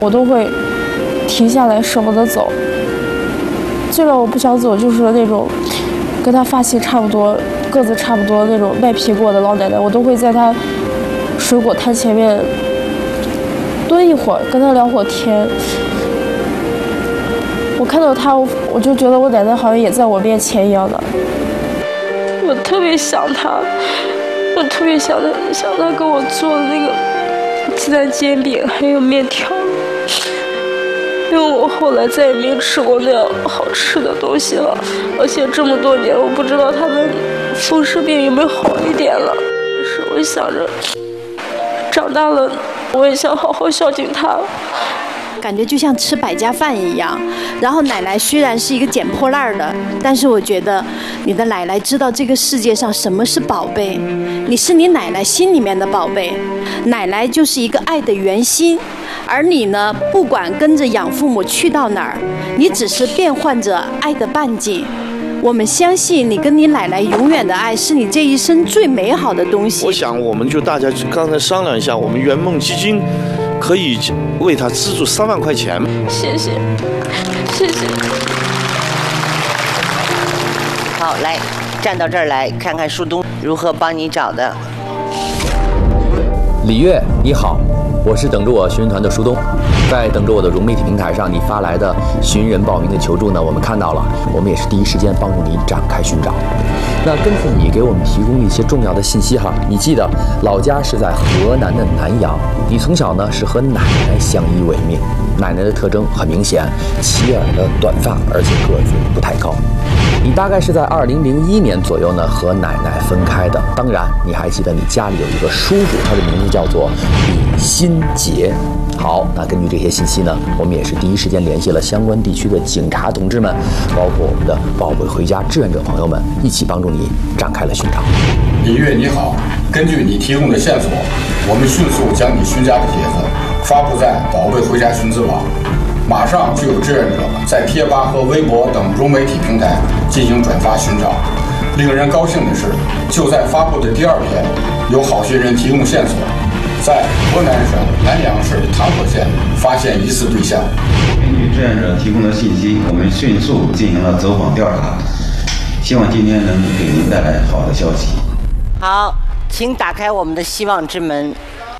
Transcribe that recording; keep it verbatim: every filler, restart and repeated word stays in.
我都会停下来舍不得走。最让我不想走就是那种跟她发型差不多、个子差不多那种卖苹果的老奶奶，我都会在她水果摊前面蹲一会儿，跟她聊会儿天。我看到她，我就觉得我奶奶好像也在我面前一样的。我特别想她，我特别想她，想她给我做的那个鸡蛋煎饼还有面条，因为我后来再也没有吃过那样好吃的东西了，而且这么多年我不知道他们风湿病有没有好一点了。是我想着长大了我也想好好孝敬他， 感觉就像吃百家饭一样。然后奶奶虽然是一个捡破烂的，但是我觉得你的奶奶知道这个世界上什么是宝贝，你是你奶奶心里面的宝贝。奶奶就是一个爱的圆心，而你呢，不管跟着养父母去到哪儿，你只是变换着爱的半径。我们相信你跟你奶奶永远的爱是你这一生最美好的东西。 我想我们就大家刚才商量一下，我们圆梦基金可以为他资助三万块钱。 谢谢，谢谢。 好，来站到这儿来看看树东如何帮你找的。 李月，你好，我是等着我寻人团的舒东。在等着我的融媒体平台上，你发来的寻人报名的求助呢，我们看到了，我们也是第一时间帮助你展开寻找。那根据你给我们提供一些重要的信息哈，你记得老家是在河南的南阳，你从小呢是和奶奶相依为命，奶奶的特征很明显，齐耳的短发，而且个子不太高。你大概是在二零零一年左右呢和奶奶分开的，当然你还记得你家里有一个叔叔，他的名字叫做李新杰。好，那根据这些信息呢，我们也是第一时间联系了相关地区的警察同志们，包括我们的宝贝回家志愿者朋友们，一起帮助你展开了寻找。 李月你好，根据你提供的线索，我们迅速将你寻家的帖子发布在宝贝回家寻子网，马上就有志愿者在贴吧和微博等融媒体平台进行转发寻找。令人高兴的是，就在发布的第二天，有好心人提供线索，在河南省南阳市唐河县发现疑似对象。 根据志愿者提供的信息，我们迅速进行了走访调查，希望今天能给您带来好的消息。 好，请打开我们的希望之门。